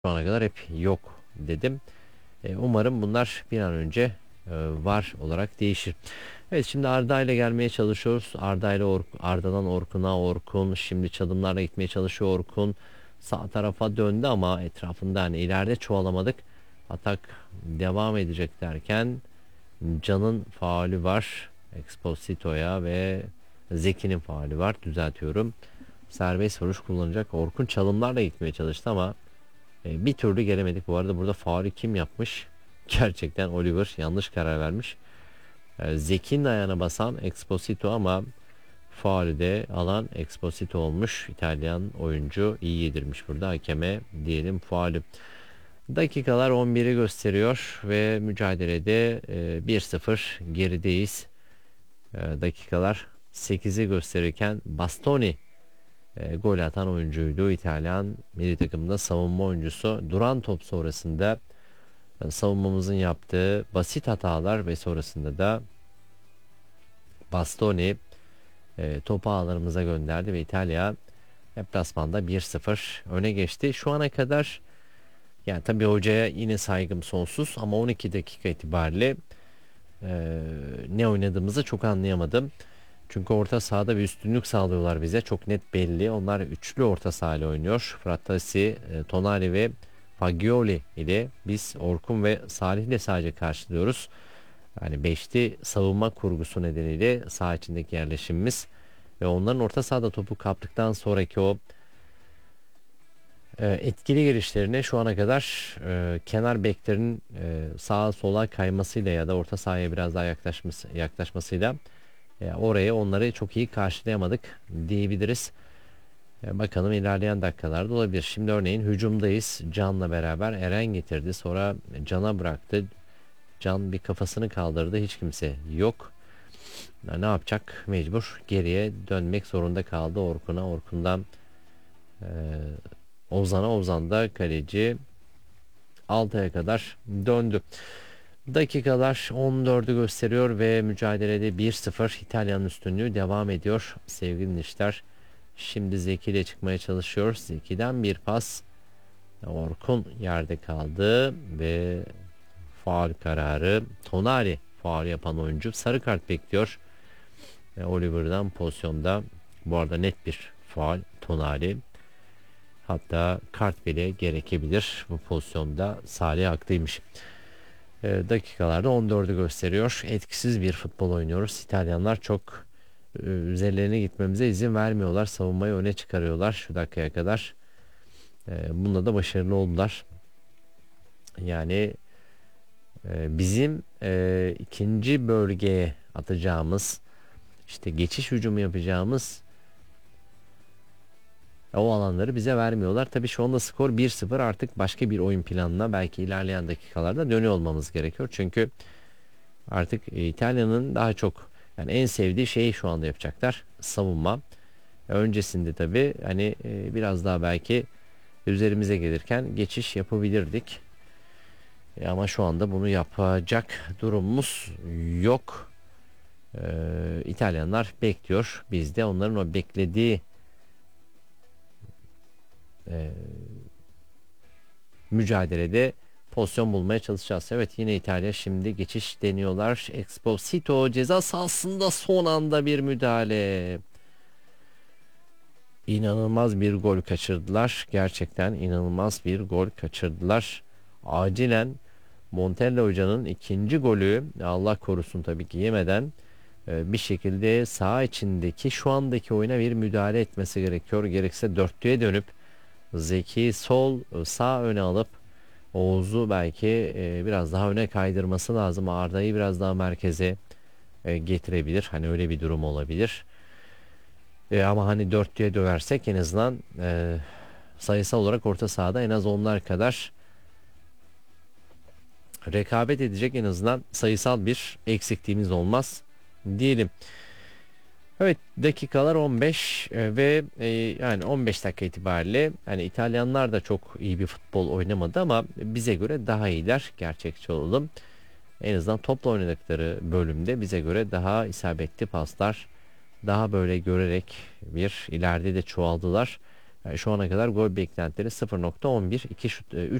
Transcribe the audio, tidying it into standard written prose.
Şu ana kadar hep yok dedim. Umarım bunlar bir an önce var olarak değişir. Evet, şimdi Arda ile gelmeye çalışıyoruz. Arda ile Arda'dan Orkun'a, Orkun şimdi çalımlarla gitmeye çalışıyor. Orkun sağ tarafa döndü ama etrafında hani ileride çoğalamadık. Atak devam edecek derken Can'ın faulü var. Exposito'ya ve Zeki'nin faulü var. Düzeltiyorum. Serbest vuruş kullanacak. Orkun çalımlarla gitmeye çalıştı ama bir türlü gelemedik. Bu arada burada faulü kim yapmış? Gerçekten Oliver yanlış karar vermiş. Zeki'nin ayağına basan Exposito ama faulü de alan Exposito olmuş. İtalyan oyuncu iyi yedirmiş burada hakeme diyelim faulü. Dakikalar 11'i gösteriyor ve mücadelede 1-0 gerideyiz. Dakikalar 8'i gösterirken Bastoni gol atan oyuncuydu. İtalyan milli takımda savunma oyuncusu. Duran top sonrasında savunmamızın yaptığı basit hatalar ve sonrasında da Bastoni topu ağlarımıza gönderdi ve İtalya deplasmanda 1-0 öne geçti. Şu ana kadar yani tabii hocaya yine saygım sonsuz ama 12 dakika itibariyle ne oynadığımızı çok anlayamadım. Çünkü orta sahada bir üstünlük sağlıyorlar bize. Çok net belli. Onlar üçlü orta sahayla oynuyor. Frattasi, Tonali ve Fagioli ile biz Orkun ve Salih ile sadece karşılıyoruz. Yani beşli savunma kurgusu nedeniyle saha içindeki yerleşimimiz ve onların orta sahada topu kaptıktan sonraki o etkili girişlerine şu ana kadar kenar beklerin sağa sola kaymasıyla ya da orta sahaya biraz daha yaklaşmasıyla oraya onları çok iyi karşılayamadık diyebiliriz. Bakalım ilerleyen dakikalarda olabilir. Şimdi örneğin hücumdayız. Can'la beraber Eren getirdi. Sonra Can'a bıraktı. Can bir kafasını kaldırdı. Hiç kimse yok. Ne yapacak? Mecbur geriye dönmek zorunda kaldı Orkun'a. Orkun'dan e, Ozan'a. Ozan'da kaleci Altay'a kadar döndü. Dakikalar 14'ü gösteriyor ve mücadelede 1-0 İtalyanın üstünlüğü devam ediyor. Sevgili dinleyiciler, şimdi Zeki ile çıkmaya çalışıyor. Zeki'den bir pas. Orkun yerde kaldı ve faul kararı. Tonali faul yapan oyuncu sarı kart bekliyor. Oliver'dan pozisyonda bu arada net bir faul Tonali. Hatta kart bile gerekebilir bu pozisyonda. Salih haklıymış. Dakikalarda 14'ü gösteriyor. Etkisiz bir futbol oynuyoruz. İtalyanlar çok üzerlerine gitmemize izin vermiyorlar. Savunmayı öne çıkarıyorlar şu dakikaya kadar. Bunda da başarılı oldular. Yani bizim ikinci bölgeye atacağımız işte geçiş hücumu yapacağımız o alanları bize vermiyorlar. Tabii şu anda skor 1-0, artık başka bir oyun planına belki ilerleyen dakikalarda dönüyor olmamız gerekiyor. Çünkü artık İtalya'nın daha çok yani en sevdiği şeyi şu anda yapacaklar. Savunma. Öncesinde tabii hani biraz daha belki üzerimize gelirken geçiş yapabilirdik. Ama şu anda bunu yapacak durumumuz yok. İtalyanlar bekliyor. Biz de onların o beklediği e, mücadelede pozisyon bulmaya çalışacağız. Evet, yine İtalya şimdi geçiş deniyorlar. Exposito ceza sahasında son anda bir müdahale. İnanılmaz bir gol kaçırdılar. Gerçekten inanılmaz bir gol kaçırdılar. Acilen Montella hocanın ikinci golü, Allah korusun tabii ki yemeden, bir şekilde saha içindeki şu andaki oyuna bir müdahale etmesi gerekiyor. Gerekse dörtlüye dönüp Zeki sol sağ öne alıp Oğuz'u belki biraz daha öne kaydırması lazım. Arda'yı biraz daha merkeze getirebilir. Hani öyle bir durum olabilir. Ama hani dörtlüye döversek en azından sayısal olarak orta sahada en az onlar kadar rekabet edecek, en azından sayısal bir eksikliğimiz olmaz diyelim. Evet, dakikalar 15 ve yani 15 dakika itibariyle hani İtalyanlar da çok iyi bir futbol oynamadı ama bize göre daha iyiler, gerçekçi olalım. En azından topla oynadıkları bölümde bize göre daha isabetli paslar, daha böyle görerek bir ileride de çoğaldılar. Şu ana kadar gol beklentileri 0.11, 2 şut,